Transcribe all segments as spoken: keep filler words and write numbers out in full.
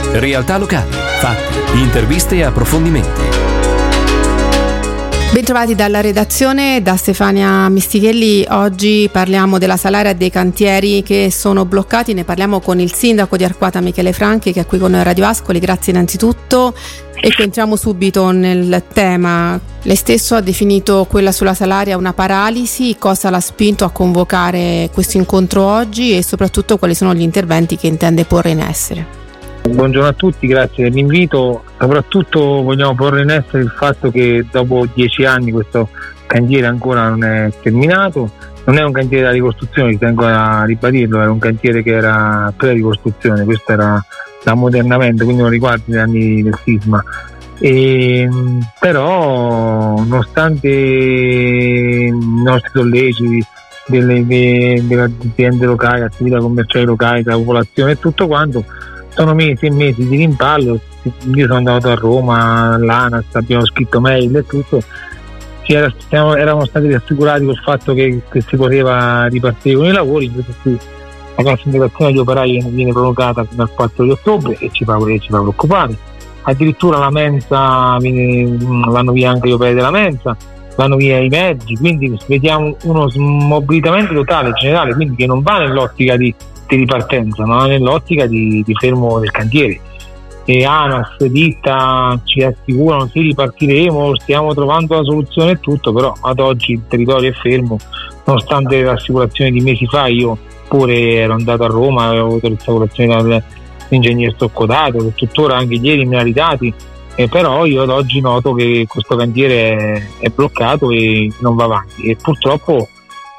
Realtà locali, fatti, interviste e approfondimenti. Bentrovati dalla redazione, da Stefania Mistichelli. Oggi parliamo della Salaria e dei cantieri che sono bloccati. Ne parliamo con il sindaco di Arquata, Michele Franchi, che è qui con noi a Radio Ascoli. Grazie innanzitutto. E entriamo subito nel tema. Lei stesso ha definito quella sulla Salaria una paralisi. Cosa l'ha spinto a convocare questo incontro oggi e soprattutto quali sono gli interventi che intende porre in essere? Buongiorno a tutti, grazie dell'invito. Soprattutto vogliamo porre in essere il fatto che dopo dieci anni questo cantiere ancora non è terminato. Non è un cantiere da ricostruzione, tengo a ribadirlo, era un cantiere che era pre-ricostruzione, questo era l'ammodernamento, quindi non riguarda gli anni del sisma. E, però nonostante i nostri solleciti delle, delle, delle aziende locali, attività commerciali locali, della popolazione e tutto quanto, sono mesi e mesi di rimpallo. Io sono andato a Roma, all'ANAS, abbiamo scritto mail e tutto. Ci era, siamo, eravamo stati rassicurati col fatto che, che si poteva ripartire con i lavori, invece qui la cassa integrazione degli operai viene prorogata fino al quattro di ottobre e ci fa, ci fa preoccupare. Addirittura la mensa viene, vanno via anche gli operai della mensa, vanno via i mezzi, quindi vediamo uno smobilitamento totale generale, quindi che non va nell'ottica di di ripartenza, ma nell'ottica di, di fermo del cantiere. E ANAS, ditta ci assicurano sì, ripartiremo, stiamo trovando la soluzione e tutto, però ad oggi il territorio è fermo, nonostante le assicurazioni di mesi fa. Io pure ero andato a Roma, avevo avuto le assicurazioni dall'ingegner Stoccodato, che tuttora anche ieri mi ha ridati, eh, però io ad oggi noto che questo cantiere è, è bloccato e non va avanti, e purtroppo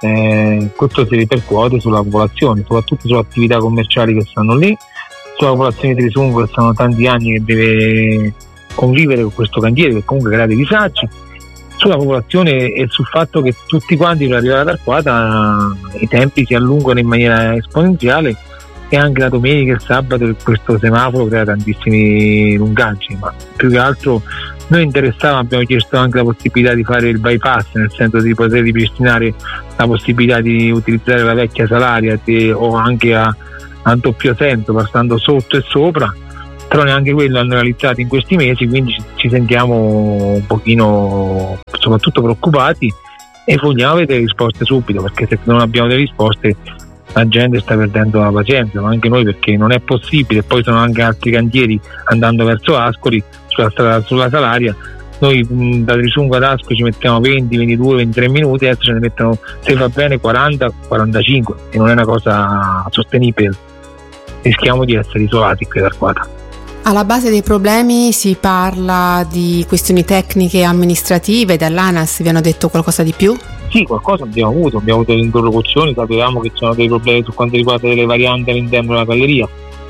Eh, questo si ripercuote sulla popolazione, soprattutto sulle attività commerciali che stanno lì, sulla popolazione di Trisungo che sono tanti anni che deve convivere con questo cantiere che comunque crea dei disagi, sulla popolazione e sul fatto che tutti quanti per arrivare ad Arquata i tempi si allungano in maniera esponenziale, e anche la domenica e il sabato questo semaforo crea tantissimi lungaggini. Ma più che altro noi interessava, abbiamo chiesto anche la possibilità di fare il bypass, nel senso di poter ripristinare la possibilità di utilizzare la vecchia Salaria di, o anche a, a doppio senso, passando sotto e sopra, però neanche quello hanno realizzato in questi mesi, quindi ci, ci sentiamo un pochino soprattutto preoccupati e vogliamo vedere risposte subito, perché se non abbiamo delle risposte la gente sta perdendo la pazienza, ma anche noi, perché non è possibile. Poi sono anche altri cantieri andando verso Ascoli sulla strada sulla Salaria. Noi mh, da Trisungo ad Ascoli ci mettiamo venti, ventidue, ventitré minuti, adesso ce ne mettono, se va bene, quaranta, quarantacinque, e non è una cosa sostenibile. Rischiamo di essere isolati qui ad Arquata. Alla base dei problemi si parla di questioni tecniche e amministrative. Dall'ANAS vi hanno detto qualcosa di più? Sì, qualcosa abbiamo avuto, abbiamo avuto delle interlocuzioni, sapevamo che c'erano dei problemi su quanto riguarda delle varianti all'interno della galleria,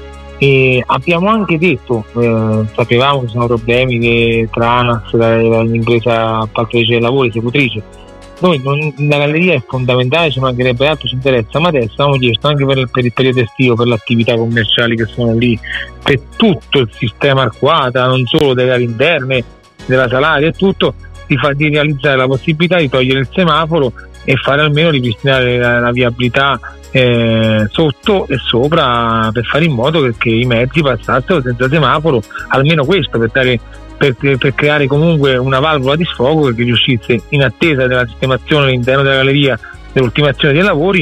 e abbiamo anche detto, eh, sapevamo che ci sono problemi che tra ANAS e l'impresa appaltatrice dei lavori, esecutrice. Noi non, la galleria è fondamentale, ci mancherebbe altro, ci interessa, ma adesso abbiamo chiesto anche per il, per il periodo estivo, per le attività commerciali che sono lì, per tutto il sistema Arquata, non solo delle aree interne, della Salaria e tutto, di, fa, di realizzare la possibilità di togliere il semaforo e fare almeno ripristinare la, la viabilità eh, sotto e sopra, per fare in modo che, che i mezzi passassero senza semaforo, almeno questo, per dare Per, per creare comunque una valvola di sfogo che riuscisse, in attesa della sistemazione all'interno della galleria, dell'ultimazione dei lavori,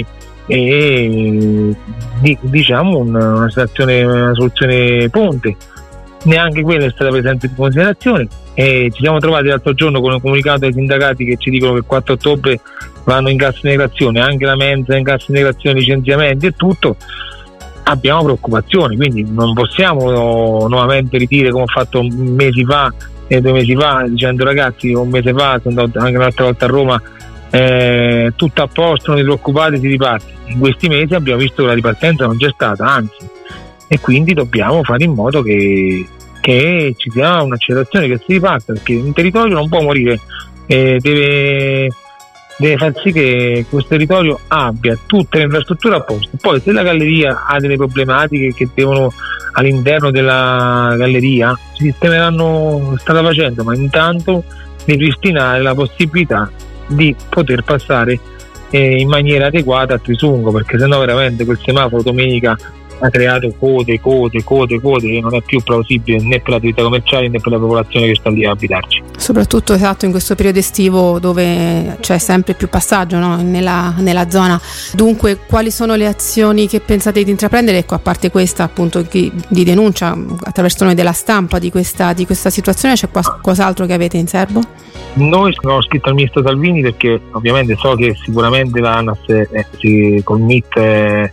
e di, diciamo una, una, situazione, una soluzione ponte. Neanche quella è stata presa in considerazione, e ci siamo trovati l'altro giorno con un comunicato dai sindacati che ci dicono che il quattro ottobre vanno in cassa integrazione, anche la mensa in cassa integrazione, licenziamenti e tutto. Abbiamo preoccupazioni, quindi non possiamo nuovamente ritire come ho fatto mesi fa e due mesi fa, dicendo ragazzi, un mese fa sono andato anche un'altra volta a Roma, eh, tutto a posto, non vi preoccupate, si riparte. In questi mesi abbiamo visto che la ripartenza non c'è stata, anzi, e quindi dobbiamo fare in modo che, che ci sia un'accelerazione, che si riparta, perché un territorio non può morire, eh, deve deve far sì che questo territorio abbia tutte le infrastrutture a posto. Poi se la galleria ha delle problematiche che devono all'interno della galleria, si sistemeranno, strada facendo, ma intanto ripristinare la possibilità di poter passare eh, in maniera adeguata a Trisungo, perché sennò veramente quel semaforo domenica ha creato code, code, code, code che non è più plausibile né per l'attività commerciale né per la popolazione che sta lì a abitarci. Soprattutto esatto in questo periodo estivo dove c'è sempre più passaggio, no? nella, nella zona. Dunque, quali sono le azioni che pensate di intraprendere? Ecco, a parte questa appunto di, di denuncia attraverso noi della stampa di questa, di questa situazione, c'è qualcos'altro che avete in serbo? Noi abbiamo scritto al ministro Salvini perché ovviamente so che sicuramente l'ANAS eh, si col M I T eh,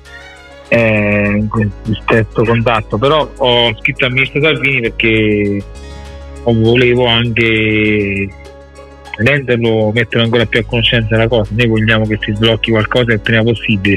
è in stretto contatto, però ho scritto al ministro Salvini perché volevo anche renderlo, mettere ancora più a conoscenza la cosa. Noi vogliamo che si sblocchi qualcosa il prima possibile.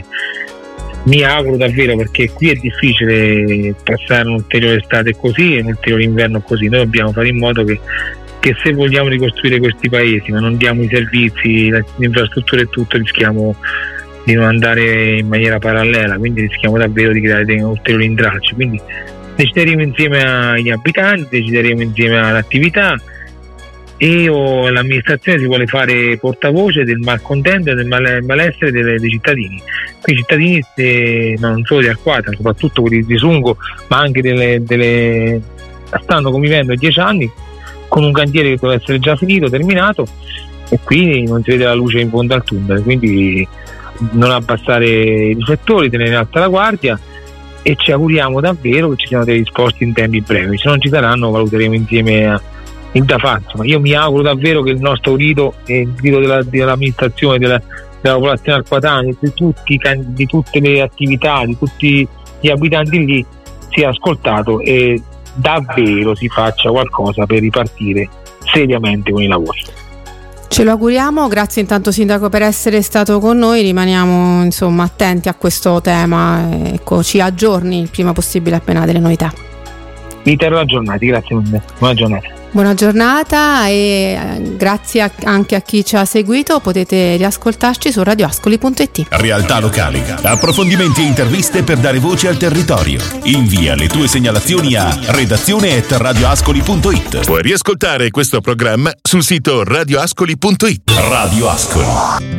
Mi auguro davvero, perché qui è difficile passare un'ulteriore estate così e un ulteriore inverno così. Noi dobbiamo fare in modo che che se vogliamo ricostruire questi paesi ma non diamo i servizi, l'infrastruttura e tutto, rischiamo di non andare in maniera parallela, quindi rischiamo davvero di creare dei ulteriori intralci. Quindi decideremo insieme agli abitanti, decideremo insieme all'attività e o l'amministrazione si vuole fare portavoce del malcontento e del mal- malessere dei, dei cittadini. Qui i cittadini eh, non solo di Arquata, soprattutto quelli di Sungo, ma anche delle, delle stanno convivendo dieci anni con un cantiere che doveva essere già finito, terminato, e qui non si vede la luce in fondo al tunnel. Quindi non abbassare i riflettori, tenere in alta la guardia, e ci auguriamo davvero che ci siano delle risposte in tempi brevi. Se non ci saranno valuteremo insieme a, il da fare. Insomma, io mi auguro davvero che il nostro grido e il grido della, dell'amministrazione, della, della popolazione arquatana, di, tutti, di tutte le attività, di tutti gli abitanti lì sia ascoltato e davvero si faccia qualcosa per ripartire seriamente con i lavori. Ce lo auguriamo, grazie intanto sindaco per essere stato con noi, rimaniamo insomma attenti a questo tema, ecco, ci aggiorni il prima possibile appena ha delle novità. Vi terrò aggiornati, grazie mille, buona giornata. Buona giornata e grazie anche a chi ci ha seguito, potete riascoltarci su radioascoli punto it. Realtà locali, approfondimenti e interviste per dare voce al territorio. Invia le tue segnalazioni a redazione at radioascoli punto it. Puoi riascoltare questo programma sul sito radioascoli punto it. Radio Ascoli.